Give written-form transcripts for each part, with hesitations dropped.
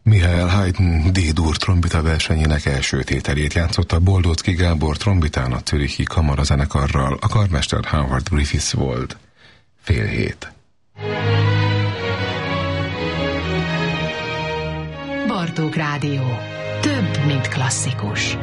Mihály Haydn D-dur trombita versenyének első tételét játszotta Boldóczky Gábor trombitán a Zürichi Kamarazenekarral, a karmester Howard Griffiths volt. 6:30. Bartók Rádió. Több, mint klasszikus.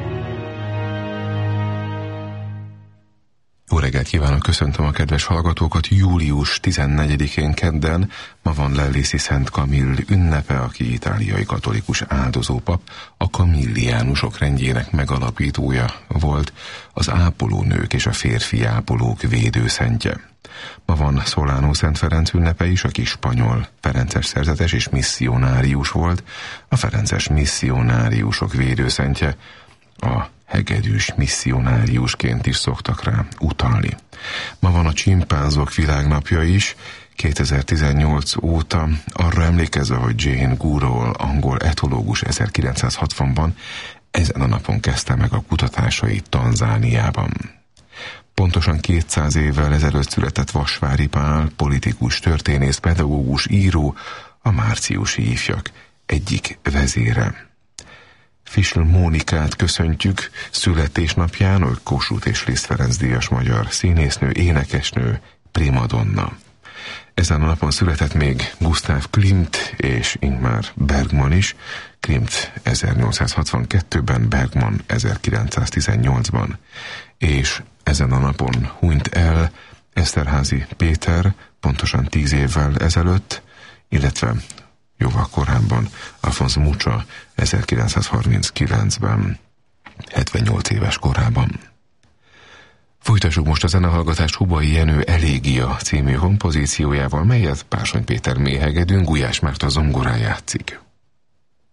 Jó reggelt kívánok, köszöntöm a kedves hallgatókat. Július 14-én kedden ma van Lelliszi Szent Kamill ünnepe, aki itáliai katolikus áldozópap, a kamilliánusok rendjének megalapítója volt, az ápolónők és a férfi ápolók védőszentje. Ma van Szolánó Szent Ferenc ünnepe is, aki spanyol, ferences szerzetes és misszionárius volt, a ferences misszionáriusok védőszentje, a hegedűs misszionáriusként is szoktak rá utalni. Ma van a csimpánzok világnapja is, 2018 óta, arra emlékezve, hogy Jane Goodall, angol etológus 1960-ban ezen a napon kezdte meg a kutatásait Tanzániában. Pontosan 200 évvel ezelőtt született Vasvári Pál, politikus, történész, pedagógus, író, a márciusi ifjak egyik vezére. Fischl Mónikát köszöntjük születésnapján, Kossuth és Liszt Ferenc díjas magyar színésznő, énekesnő, primadonna. Ezen a napon született még Gustav Klimt és Ingmar Bergman is, Klimt 1862-ben, Bergman 1918-ban, és ezen a napon hunyt el Eszterházy Péter pontosan 10 évvel ezelőtt, illetve jóval korábban Alfonz Mucha 1939-ben, 78 éves korában. Folytassuk most a zenehallgatást Hubai Jenő Elégia című kompozíciójával, melyet Pársony Péter méhegedőn, Gulyás Márta zongorán játszik.